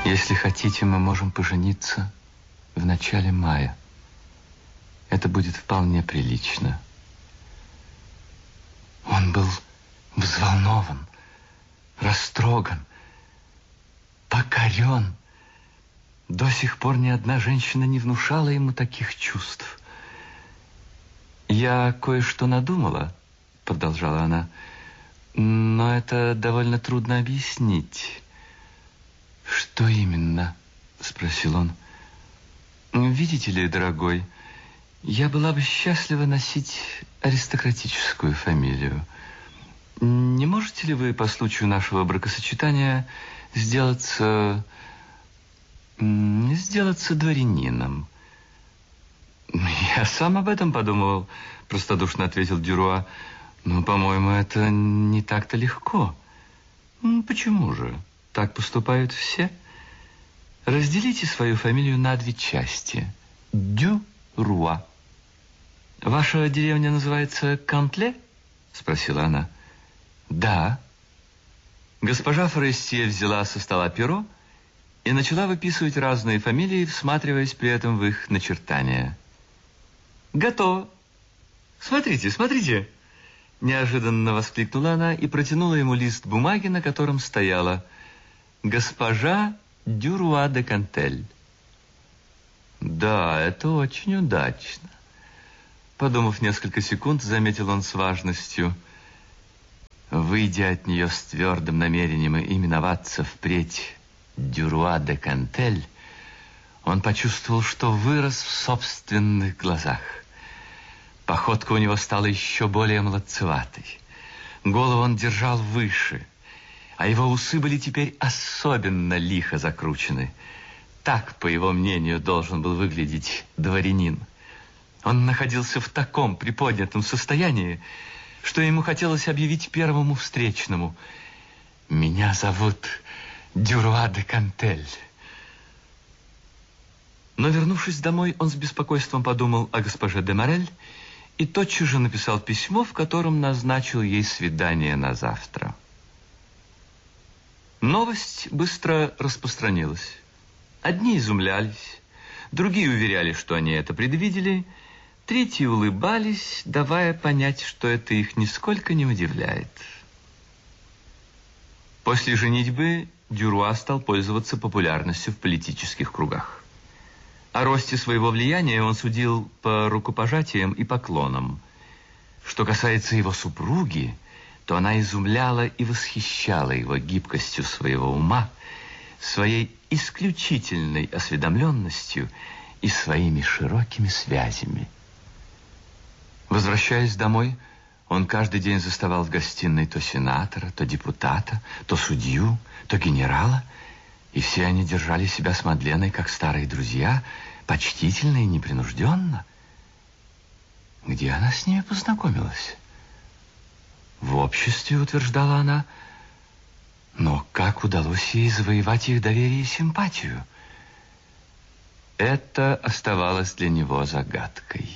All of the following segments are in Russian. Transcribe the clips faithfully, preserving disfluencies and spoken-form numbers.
Если хотите, мы можем пожениться в начале мая. Это будет вполне прилично. Он был взволнован, растроган, покорен. До сих пор ни одна женщина не внушала ему таких чувств. «Я кое-что надумала», — продолжала она, — «но это довольно трудно объяснить». «Что именно?» — спросил он. «Видите ли, дорогой, я была бы счастлива носить аристократическую фамилию. Не можете ли вы по случаю нашего бракосочетания сделаться... сделаться дворянином?» «Я сам об этом подумывал», — простодушно ответил Дюруа. «Но, по-моему, это не так-то легко». «Почему же? Так поступают все. Разделите свою фамилию на две части. Дюруа. Ваша деревня называется Кантле?» — спросила она. «Да». Госпожа Форестье взяла со стола перо и начала выписывать разные фамилии, всматриваясь при этом в их начертания. «Готово. Смотрите, смотрите!» Неожиданно воскликнула она и протянула ему лист бумаги, на котором стояла «Госпожа Дюруа де Кантель». «Да, это очень удачно», — подумав несколько секунд, заметил он с важностью. Выйдя от нее с твердым намерением именоваться впредь Дюруа де Кантель, он почувствовал, что вырос в собственных глазах. Походка у него стала еще более молодцеватой. Голову он держал выше, а его усы были теперь особенно лихо закручены. Так, по его мнению, должен был выглядеть дворянин. Он находился в таком приподнятом состоянии, что ему хотелось объявить первому встречному: «Меня зовут Дюруа де Кантель». Но, вернувшись домой, он с беспокойством подумал о госпоже де Морель и тотчас же написал письмо, в котором назначил ей свидание на завтра. Новость быстро распространилась. Одни изумлялись, другие уверяли, что они это предвидели, третьи улыбались, давая понять, что это их нисколько не удивляет. После женитьбы Дюруа стал пользоваться популярностью в политических кругах. О росте своего влияния он судил по рукопожатиям и поклонам. Что касается его супруги, то она изумляла и восхищала его гибкостью своего ума, своей исключительной осведомленностью и своими широкими связями. Возвращаясь домой, он каждый день заставал в гостиной то сенатора, то депутата, то судью, то генерала, и все они держали себя с Мадленой как старые друзья, почтительно и непринужденно. Где она с ними познакомилась? В обществе, утверждала она, но как удалось ей завоевать их доверие и симпатию? Это оставалось для него загадкой.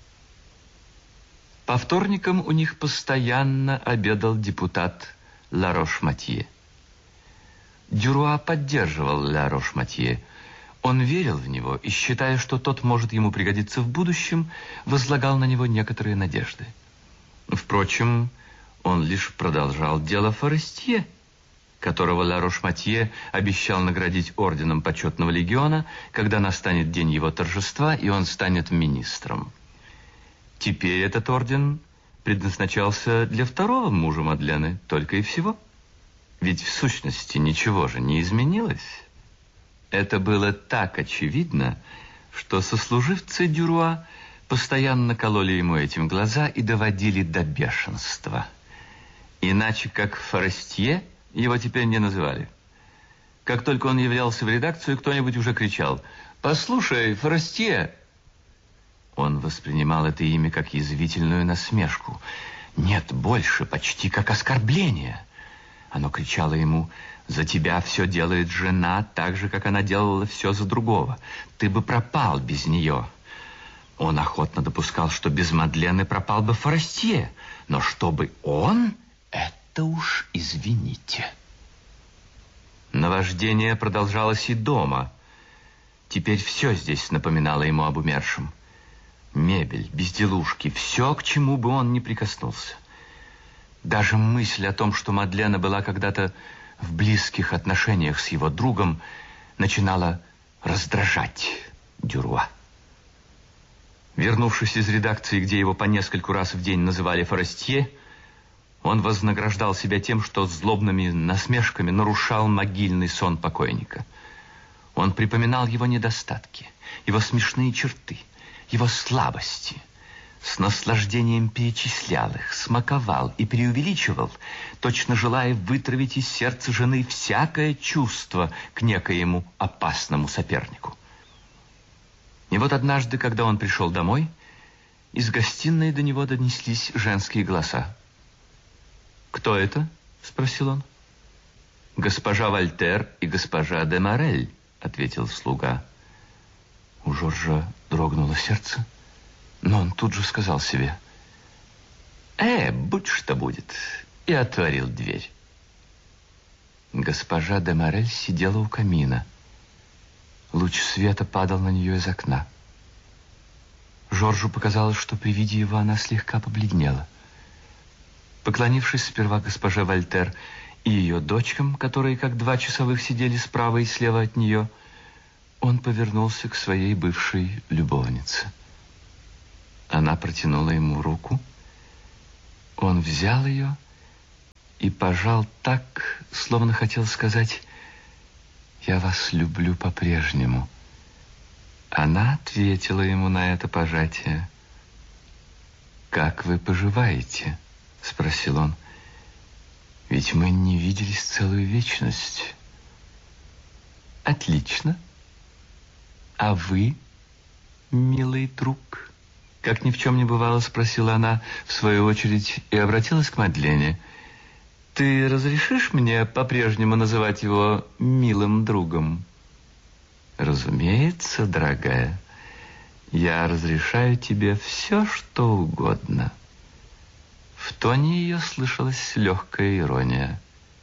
По вторникам у них постоянно обедал депутат Ларош-Матье. Дюруа поддерживал Ларош-Матье. Он верил в него и, считая, что тот может ему пригодиться в будущем, возлагал на него некоторые надежды. Впрочем, он лишь продолжал дело Форестье, которого Ларош-Матье обещал наградить орденом почетного легиона, когда настанет день его торжества, и он станет министром. Теперь этот орден предназначался для второго мужа Мадлены, только и всего. Ведь в сущности ничего же не изменилось. Это было так очевидно, что сослуживцы Дюруа постоянно кололи ему этим глаза и доводили до бешенства. Иначе как Форестье его теперь не называли. Как только он являлся в редакцию, кто-нибудь уже кричал: «Послушай, Форестье!» Он воспринимал это имя как язвительную насмешку. Нет, больше, почти как оскорбление. Оно кричало ему: «За тебя все делает жена, так же, как она делала все за другого. Ты бы пропал без нее». Он охотно допускал, что без Мадлены пропал бы Форестье, но чтобы он, это уж извините. Наваждение продолжалось и дома. Теперь все здесь напоминало ему об умершем. Мебель, безделушки, все, к чему бы он ни прикоснулся. Даже мысль о том, что Мадлена была когда-то в близких отношениях с его другом, начинала раздражать Дюруа. Вернувшись из редакции, где его по нескольку раз в день называли Форестье, он вознаграждал себя тем, что злобными насмешками нарушал могильный сон покойника. Он припоминал его недостатки, его смешные черты, его слабости, с наслаждением перечислял их, смаковал и преувеличивал, точно желая вытравить из сердца жены всякое чувство к некоему опасному сопернику. И вот однажды, когда он пришел домой, из гостиной до него донеслись женские голоса. «Кто это?» — спросил он. «Госпожа Вольтер и госпожа де Морель», — ответил слуга. У Жоржа дрогнуло сердце, но он тут же сказал себе: «Э, будь что будет», и отворил дверь. Госпожа де Морель сидела у камина. Луч света падал на нее из окна. Жоржу показалось, что при виде его она слегка побледнела. Поклонившись сперва госпоже Вольтер и ее дочкам, которые как два часовых сидели справа и слева от нее, он повернулся к своей бывшей любовнице. Она протянула ему руку. Он взял ее и пожал так, словно хотел сказать: «Я вас люблю по-прежнему». Она ответила ему на это пожатие. «Как вы поживаете?» — спросил он. «Ведь мы не виделись целую вечность». «Отлично. А вы, милый друг?» Как ни в чем не бывало, спросила она, в свою очередь, и обратилась к Мадлене. «Ты разрешишь мне по-прежнему называть его милым другом?» «Разумеется, дорогая, я разрешаю тебе все, что угодно». В тоне ее слышалась легкая ирония.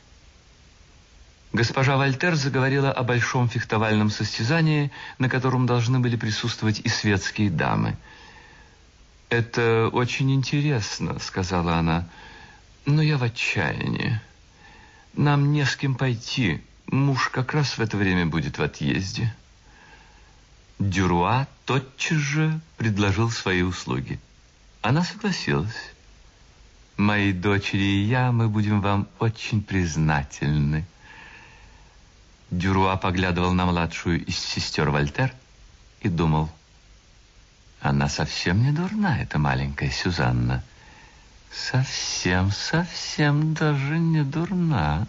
Госпожа Вольтер заговорила о большом фехтовальном состязании, на котором должны были присутствовать и светские дамы. «Это очень интересно», — сказала она, — «но я в отчаянии. Нам не с кем пойти. Муж как раз в это время будет в отъезде». Дюруа тотчас же предложил свои услуги. Она согласилась. «Мои дочери и я, мы будем вам очень признательны». Дюруа поглядывал на младшую из сестер Вольтер и думал: она совсем не дурна, эта маленькая Сюзанна. Совсем, совсем даже не дурна.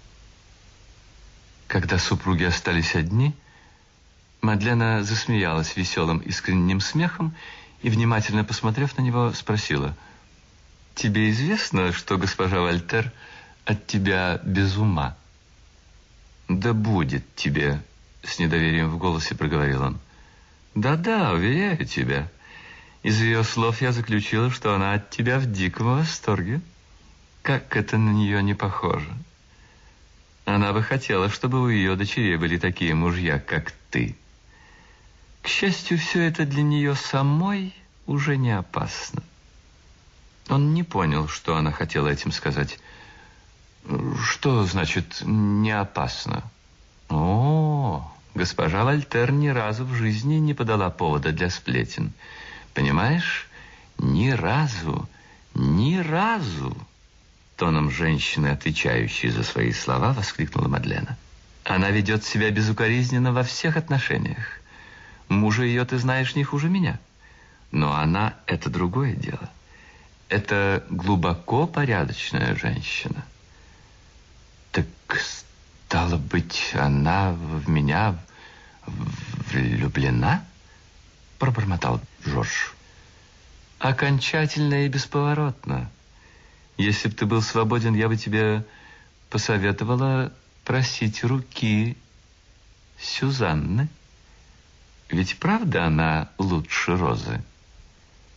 Когда супруги остались одни, Мадлена засмеялась веселым искренним смехом и, внимательно посмотрев на него, спросила: «Тебе известно, что госпожа Вольтер от тебя без ума?» «Да будет тебе», — с недоверием в голосе проговорил он. «Да-да, уверяю тебя. Из ее слов я заключила, что она от тебя в диком восторге. Как это на нее не похоже. Она бы хотела, чтобы у ее дочерей были такие мужья, как ты. К счастью, все это для нее самой уже не опасно». Он не понял, что она хотела этим сказать. «Что значит «не опасно»?» «О, госпожа Вольтер ни разу в жизни не подала повода для сплетен. Понимаешь? Ни разу, ни разу!» Тоном женщины, отвечающей за свои слова, воскликнула Мадлена. «Она ведет себя безукоризненно во всех отношениях. Мужа ее ты знаешь не хуже меня. Но она — это другое дело. Это глубоко порядочная женщина». «Так, стало быть, она в меня влюблена?» — пробормотал Жорж. «Окончательно и бесповоротно. Если бы ты был свободен, я бы тебе посоветовала просить руки Сюзанны. Ведь правда она лучше розы?»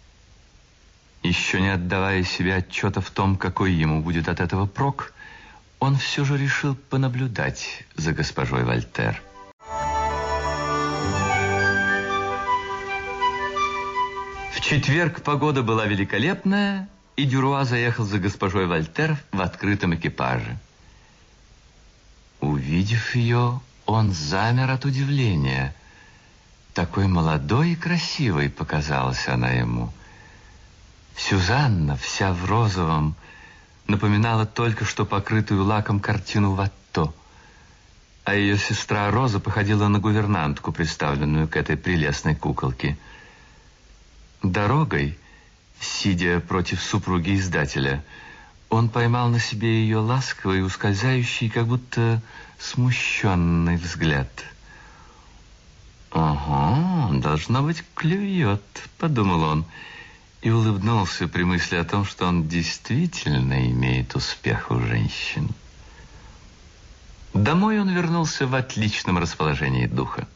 Еще не отдавая себе отчета в том, какой ему будет от этого прок, он все же решил понаблюдать за госпожой Вольтер. В четверг погода была великолепная, и Дюруа заехал за госпожой Вольтер в открытом экипаже. Увидев ее, он замер от удивления. Такой молодой и красивой показалась она ему. Сюзанна, вся в розовом, напоминала только что покрытую лаком картину Ватто, а ее сестра Роза походила на гувернантку, приставленную к этой прелестной куколке. Дорогой, сидя против супруги издателя, он поймал на себе ее ласковый, ускользающий, как будто смущенный взгляд. «Ага, должно быть, клюет», — подумал он, и улыбнулся при мысли о том, что он действительно имеет успех у женщин. Домой он вернулся в отличном расположении духа.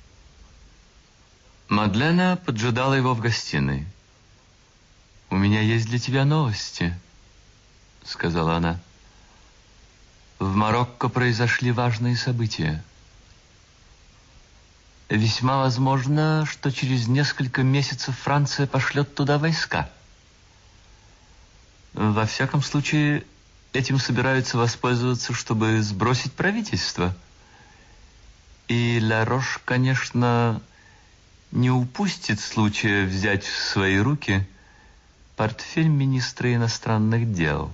Мадлена поджидала его в гостиной. «У меня есть для тебя новости», — сказала она. «В Марокко произошли важные события. Весьма возможно, что через несколько месяцев Франция пошлет туда войска. Во всяком случае, этим собираются воспользоваться, чтобы сбросить правительство. И Ла Рош, конечно, не упустит случая взять в свои руки портфель министра иностранных дел».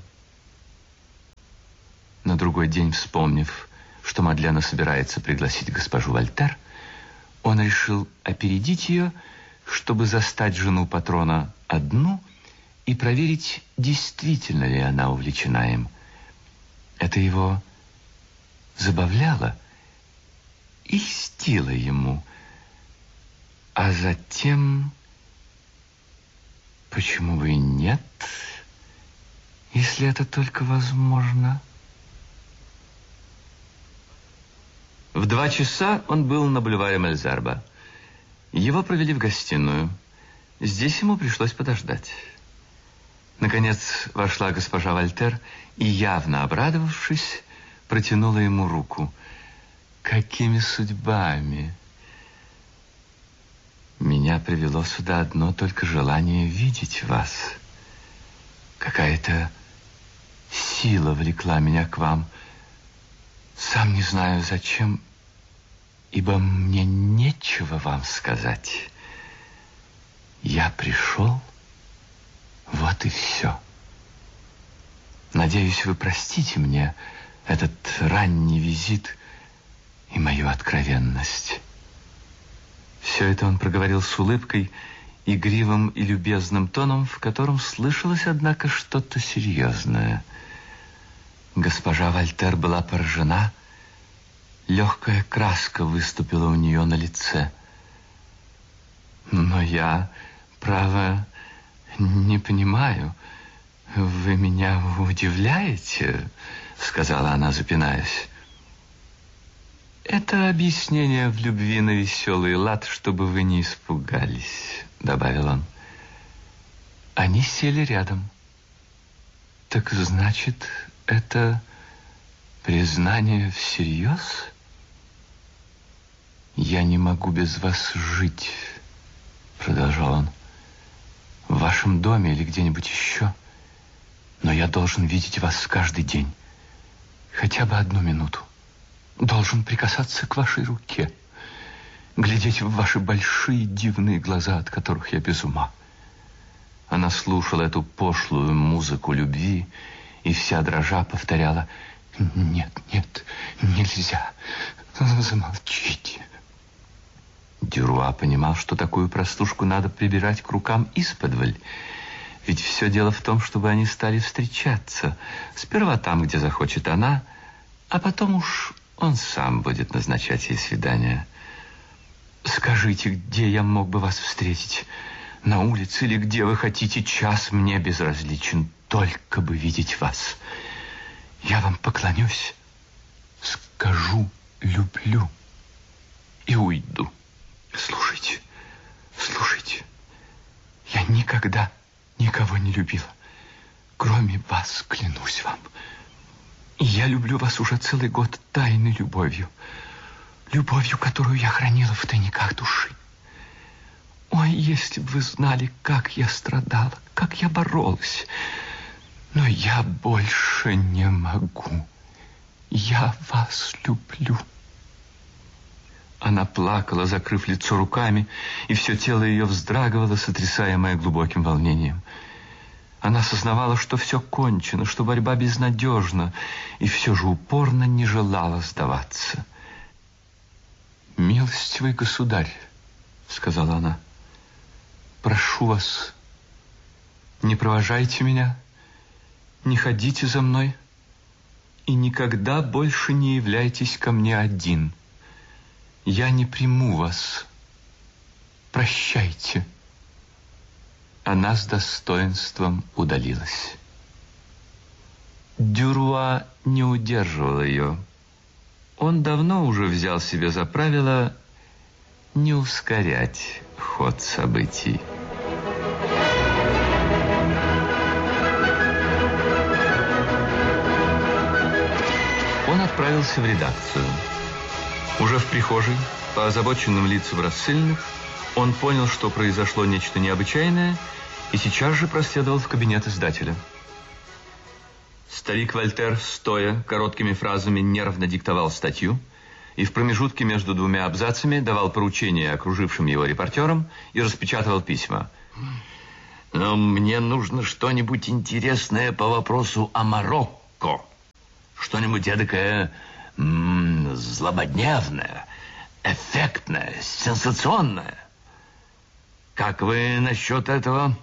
На другой день, вспомнив, что Мадлена собирается пригласить госпожу Вольтер, он решил опередить ее, чтобы застать жену патрона одну и проверить, действительно ли она увлечена им. Это его забавляло и льстило ему. А затем, почему бы и нет, если это только возможно? В два часа он был на бульваре Мальзарба. Его провели в гостиную. Здесь ему пришлось подождать. Наконец вошла госпожа Вольтер и, явно обрадовавшись, протянула ему руку. «Какими судьбами? Меня привело сюда одно только желание видеть вас. Какая-то сила влекла меня к вам. Сам не знаю зачем, ибо мне нечего вам сказать. Я пришел, вот и все. Надеюсь, вы простите мне этот ранний визит и мою откровенность». Все это он проговорил с улыбкой, игривым и любезным тоном, в котором слышалось, однако, что-то серьезное. Госпожа Вольтер была поражена. Легкая краска выступила у нее на лице. «Но я, право, не понимаю. Вы меня удивляете?» — сказала она, запинаясь. «Это объяснение в любви на веселый лад, чтобы вы не испугались», — добавил он. Они сели рядом. «Так значит, это признание всерьез? Я не могу без вас жить», — продолжал он. «В вашем доме или где-нибудь еще. Но я должен видеть вас каждый день. Хотя бы одну минуту. Должен прикасаться к вашей руке, глядеть в ваши большие дивные глаза, от которых я без ума». Она слушала эту пошлую музыку любви и вся дрожа повторяла: «Нет, нет, нельзя, замолчите». Дюруа понимал, что такую простушку надо прибирать к рукам исподволь, ведь все дело в том, чтобы они стали встречаться. Сперва там, где захочет она, а потом уж он сам будет назначать ей свидание. «Скажите, где я мог бы вас встретить? На улице или где вы хотите? Час мне безразличен, только бы видеть вас. Я вам поклонюсь, скажу «люблю» и уйду. Слушайте, слушайте, я никогда никого не любила, кроме вас, клянусь вам. И я люблю вас уже целый год тайной любовью. Любовью, которую я хранила в тайниках души. Ой, если бы вы знали, как я страдала, как я боролась. Но я больше не могу. Я вас люблю. Она плакала, закрыв лицо руками, и все тело ее вздрагивало, сотрясаемое глубоким волнением. Она сознавала, что все кончено, что борьба безнадежна, и все же упорно не желала сдаваться. «Милостивый государь», — сказала она, — «прошу вас, не провожайте меня, не ходите за мной и никогда больше не являйтесь ко мне один. Я не приму вас. Прощайте». Она с достоинством удалилась. Дюруа не удерживал ее. Он давно уже взял себе за правило не ускорять ход событий. Он отправился в редакцию. Уже в прихожей, по озабоченным лицам рассыльных, он понял, что произошло нечто необычайное, и сейчас же проследовал в кабинет издателя. Старик Вольтер, стоя, короткими фразами нервно диктовал статью и в промежутке между двумя абзацами давал поручения окружившим его репортерам и распечатывал письма. Но мне нужно что-нибудь интересное по вопросу о Марокко. Что-нибудь эдакое м-м, злободневное, эффектное, сенсационное. Как вы насчет этого?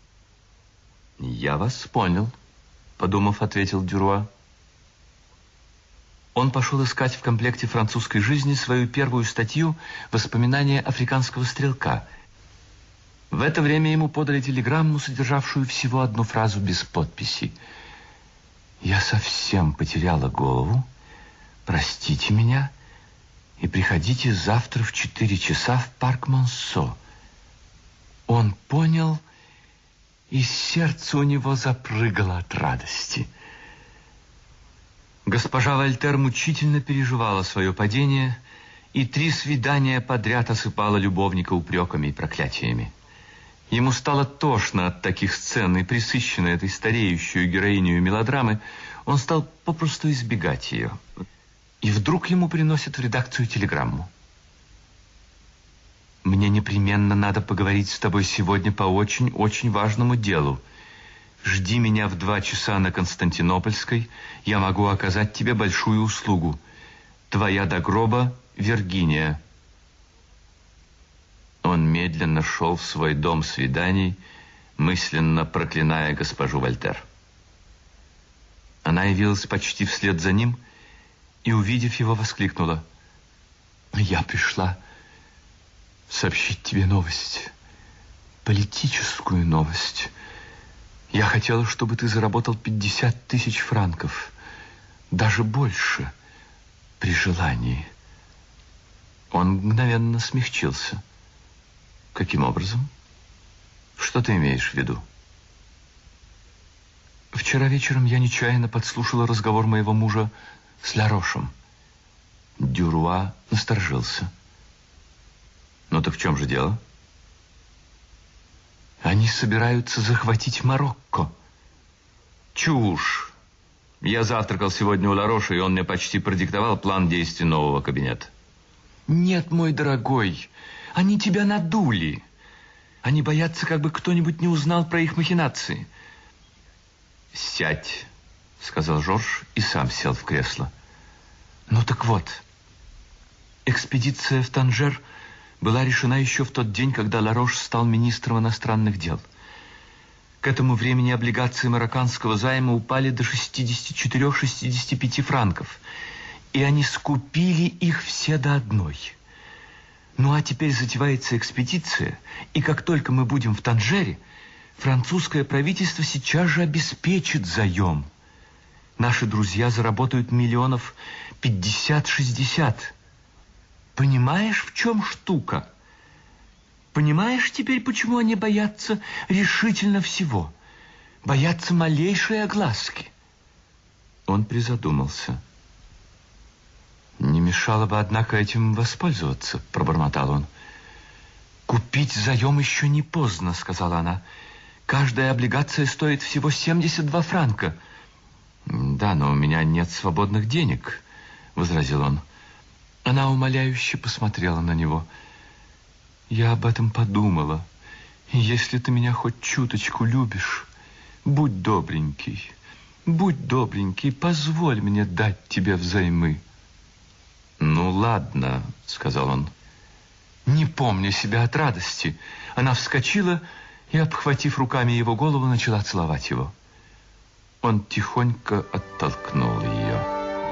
Я вас понял, подумав, ответил Дюруа. Он пошел искать в комплекте французской жизни свою первую статью «Воспоминания африканского стрелка». В это время ему подали телеграмму, содержавшую всего одну фразу без подписи. «Я совсем потеряла голову. Простите меня и приходите завтра в четыре часа в парк Монсо». Он понял, и сердце у него запрыгало от радости. Госпожа Вольтер мучительно переживала свое падение, и три свидания подряд осыпала любовника упреками и проклятиями. Ему стало тошно от таких сцен, и, пресыщенный этой стареющей героиней мелодрамы, он стал попросту избегать ее. И вдруг ему приносят в редакцию телеграмму. «Мне непременно надо поговорить с тобой сегодня по очень-очень важному делу. Жди меня в два часа на Константинопольской. Я могу оказать тебе большую услугу. Твоя до гроба Виргиния». Он медленно шел в свой дом свиданий, мысленно проклиная госпожу Вольтер. Она явилась почти вслед за ним и, увидев его, воскликнула: «Я пришла сообщить тебе новость, политическую новость. Я хотела, чтобы ты заработал пятьдесят тысяч франков, даже больше, при желании». Он мгновенно смягчился. «Каким образом? Что ты имеешь в виду?» «Вчера вечером я нечаянно подслушала разговор моего мужа с Ларошем». Дюруа насторожился. «Ну так в чем же дело?» «Они собираются захватить Марокко». «Чушь! Я завтракал сегодня у Лароша, и он мне почти продиктовал план действий нового кабинета». «Нет, мой дорогой, они тебя надули. Они боятся, как бы кто-нибудь не узнал про их махинации». «Сядь», — сказал Жорж и сам сел в кресло. «Ну так вот, экспедиция в Танжер была решена еще в тот день, когда Ларош стал министром иностранных дел. К этому времени облигации марокканского займа упали до шестидесяти четырёх — шестидесяти пяти франков, и они скупили их все до одной. Ну а теперь затевается экспедиция, и как только мы будем в Танжере, французское правительство сейчас же обеспечит заем. Наши друзья заработают миллионов пятьдесят-шестьдесят. Понимаешь, в чем штука? Понимаешь теперь, почему они боятся решительно всего? Боятся малейшей огласки». Он призадумался. «Не мешало бы, однако, этим воспользоваться», — пробормотал он. «Купить заем еще не поздно», — сказала она. «Каждая облигация стоит всего семьдесят два франка». «Да, но у меня нет свободных денег», — возразил он. Она умоляюще посмотрела на него. «Я об этом подумала. И если ты меня хоть чуточку любишь, будь добренький, будь добренький, позволь мне дать тебе взаймы». «Ну, ладно», — сказал он. Не помня себя от радости, она вскочила и, обхватив руками его голову, начала целовать его. Он тихонько оттолкнул ее.